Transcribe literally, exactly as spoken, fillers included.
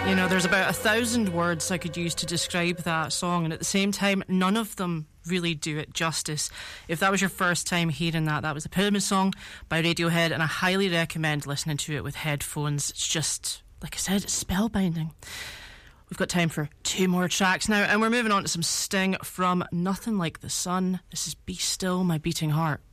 You know, there's about a thousand words I could use to describe that song, and at the same time, none of them really do it justice. If that was your first time hearing that, that was the Pyramid Song by Radiohead, and I highly recommend listening to it with headphones. It's just, like I said, it's spellbinding. We've got time for two more tracks now, and we're moving on to some Sting from Nothing Like the Sun. This is Be Still My Beating Heart.